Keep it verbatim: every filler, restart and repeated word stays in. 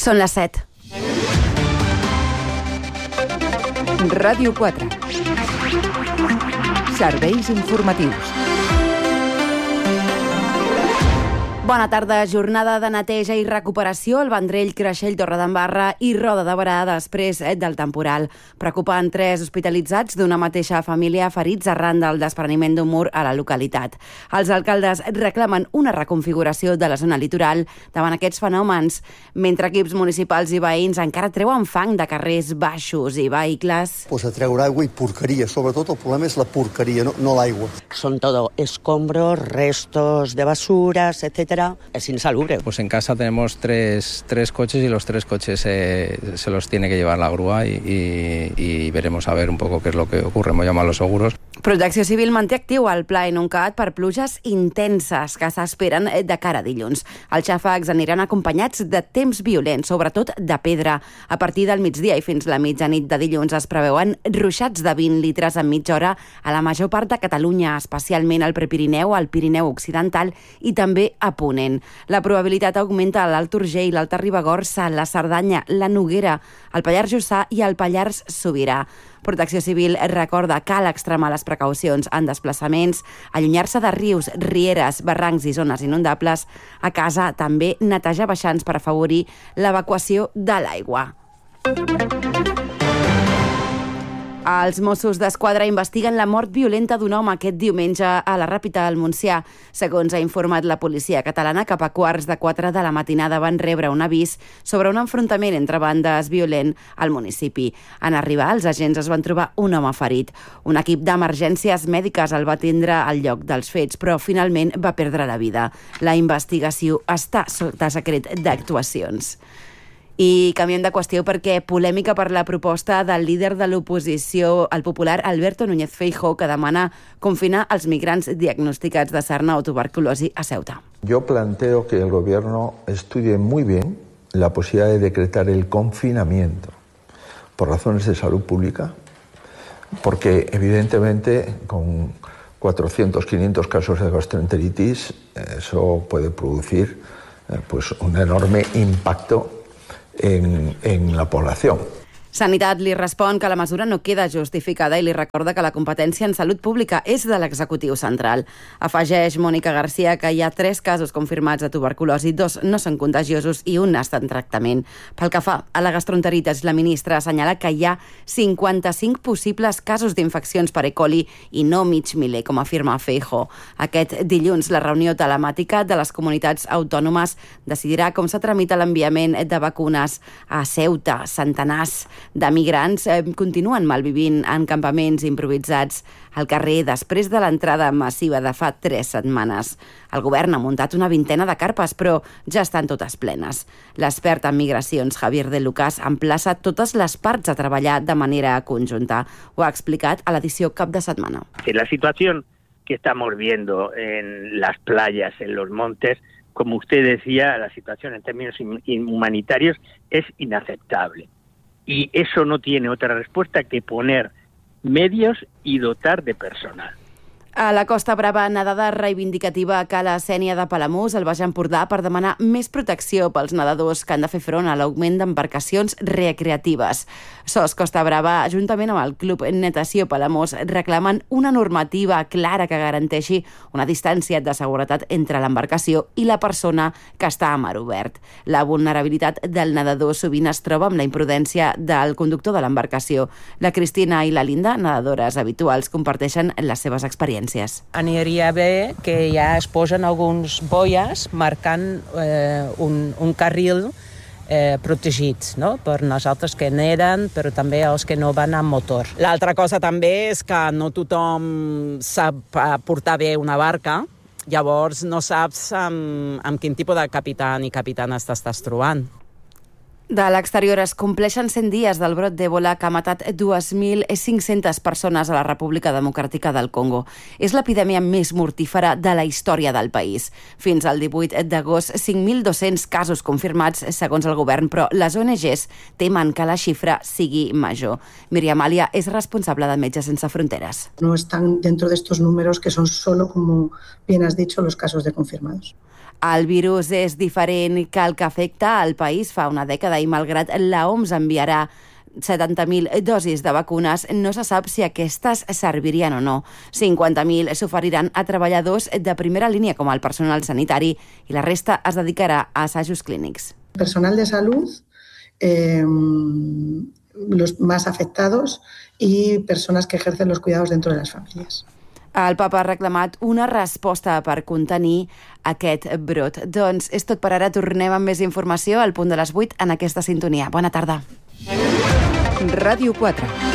Són les set. Ràdio quatre. Serveis informatius. Bona tarda. Jornada de neteja i recuperació al Vendrell, Creixell, Torredembarra i Roda de Berà després del temporal. Preocupen tres hospitalitzats d'una mateixa família ferits arran del despreniment d'un mur a la localitat. Els alcaldes reclamen una reconfiguració de la zona litoral davant aquests fenòmens, mentre equips municipals i veïns encara treuen fang de carrers baixos i vehicles. Pues a treure aigua i porqueria. Sobretot el problema és la porqueria, no, no l'aigua. Son todo escombros, restos de basuras, etcétera. Es insalubre. Pues en casa tenemos tres, tres coches y los tres coches eh, se los tiene que llevar la grúa y, y, y veremos a ver un poco qué es lo que ocurre. Hemos llamado a los seguros. Protecció Civil manté actiu el pla Inuncat per pluges intenses que s'esperen de cara a dilluns. Els xàfecs aniran acompanyats de temps violents, sobretot de pedra. A partir del migdia i fins la mitjanit de dilluns es preveuen ruixats de vint litres en mitja hora a la major part de Catalunya, especialment al Prepirineu, al Pirineu Occidental i també a Ponent. La probabilitat augmenta a l'Alt Urgell, l'Alta Ribagorça, la Cerdanya, la Noguera, el Pallars Jussà i el Pallars Sobirà. Protecció Civil recorda que cal extremar les precaucions en desplaçaments, allunyar-se de rius, rieres, barrancs i zones inundables. A casa també netejar baixants per afavorir l'evacuació de l'aigua. Els Mossos d'Esquadra investiguen la mort violenta d'un home aquest diumenge a la Ràpita al Montsià. Segons ha informat la policia catalana, cap a quarts de quatre de la matinada van rebre un avís sobre un enfrontament entre bandes violent al municipi. En arribar, els agents es van trobar un home ferit. Un equip d'emergències mèdiques el va atendre al lloc dels fets, però finalment va perdre la vida. La investigació està sota secret d'actuacions. I canviem de qüestió perquè polèmica per la proposta del líder de l'oposició, el popular Alberto Núñez Feijóo, que demana confinar els migrants diagnosticats de sarna o tuberculosi a Ceuta. Yo planteo que el gobierno estudie muy bien la posibilidad de decretar el confinamiento por razones de salud pública, porque evidentemente con cuatrocientos, quinientos casos de gastroenteritis eso puede producir eh, pues un enorme impacto En, en la población. Sanitat li respon que la mesura no queda justificada i li recorda que la competència en salut pública és de l'executiu central. Afegeix Mònica Garcia que hi ha tres casos confirmats de tuberculosi, dos no són contagiosos i un està en tractament. Pel que fa a la gastroenteritis, la ministra assenyala que hi ha cinquanta-cinc possibles casos d'infeccions per E. coli i no mig miler, com afirma Feijóo. Aquest dilluns, la reunió telemàtica de les comunitats autònomes decidirà com se tramita l'enviament de vacunes a Ceuta. Centenars de migrants eh, continuen malvivint en campaments improvisats al carrer després de l'entrada massiva de fa tres setmanes. El govern ha muntat una vintena de carpes, però ja estan totes plenes. L'expert en migracions, Javier de Lucas, emplaça totes les parts a treballar de manera conjunta. Ho ha explicat a l'edició Cap de Setmana. La situació que estamos viendo en las playas, en los montes, como usted decía, la situación en términos humanitarios es inaceptable. Y eso no tiene otra respuesta que poner medios y dotar de personal. A la Costa Brava, nedada reivindicativa a la Sénia de Palamós, al Baix Empordà, per demanar més protecció pels nedadors que han de fer front a l'augment d'embarcacions recreatives. S O S Costa Brava, juntament amb el Club Natació Palamós, reclamen una normativa clara que garanteixi una distància de seguretat entre l'embarcació i la persona que està a mar obert. La vulnerabilitat del nedador sovint es troba amb la imprudència del conductor de l'embarcació. La Cristina i la Linda, nedadores habituals, comparteixen les seves experiències. Aniria bé que ja es posen alguns boies marcant eh, un, un carril eh, protegits, no? Per nosaltres que neden, però també els que no van amb motor. L'altra cosa també és que no tothom sap portar bé una barca, llavors no saps amb, amb quin tipus de capità ni capitana t'estàs trobant. De l'exterior es compleixen cent dies del brot d'Ebola que ha matat dues mil cinc-centes persones a la República Democràtica del Congo. És l'epidèmia més mortífera de la història del país. Fins al divuit d'agost, cinc mil dos-cents casos confirmats, segons el govern, però les O N Ges temen que la xifra sigui major. Míriam Alia és responsable de Metges Sense Fronteres. No están dentro de estos números que son solo, como bien has dicho, los casos de confirmados. El virus és diferent que el que afecta al país fa una dècada i malgrat la O M S enviarà setanta mil dosis de vacunes, no se sap si aquestes servirien o no. cinquanta mil s'oferiran a treballadors de primera línia, com el personal sanitari, i la resta es dedicarà a assajos clínics. Personal de salud, eh, los más afectados y personas que ejercen los cuidados dentro de las familias. El Papa ha reclamat una resposta per contenir aquest brot. Doncs és tot per ara. Tornem amb més informació al punt de les vuit en aquesta sintonia. Bona tarda. Ràdio quatre.